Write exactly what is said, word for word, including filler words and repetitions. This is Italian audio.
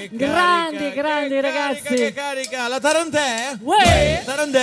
grandi, grandi ragazzi. Che carica, la Tarantè? Uè. Tarantè.